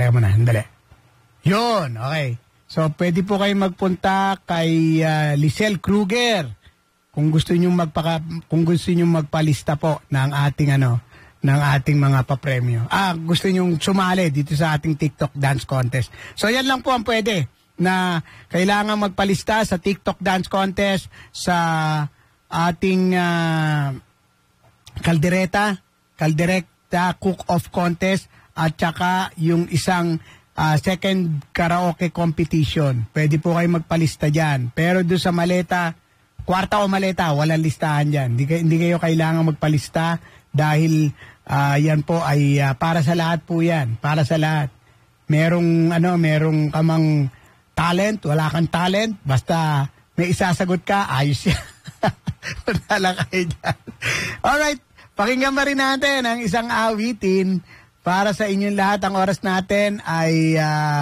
Teka mo na, andali. Yun, okay. So, pwede po kayo magpunta kay Lisel Kruger kung gusto niyo magpalista po ng ating ng ating mga papremyo. Gusto niyo sumali dito sa ating TikTok Dance Contest. So, yan lang po ang pwede na kailangan magpalista sa TikTok Dance Contest sa ating Caldereta Cook-Off Contest at saka yung isang second karaoke competition. Pwede po kayo magpalista dyan. Pero doon sa maleta, kwarta o maleta, walang listahan dyan. Hindi kayo kailangan magpalista dahil yan po ay para sa lahat po yan. Para sa lahat. Merong kamang talent, wala kang talent, basta may isasagot ka, ayos yan. Wala lang kayo dyan. Alright, pakinggan pa rin natin ang isang awitin para sa inyong lahat. Ang oras natin ay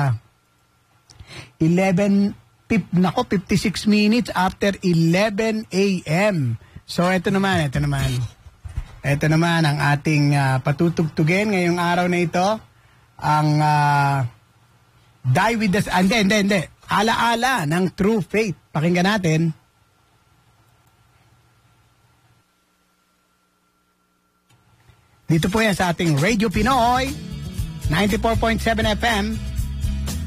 56 minutes after 11 a.m. So, ito naman ang ating patutugtugin ngayong araw na ito. Ang Die with the... Hindi. Ala-ala ng True Faith. Pakinggan natin. Dito po yan sa ating Radio Pinoy 94.7 FM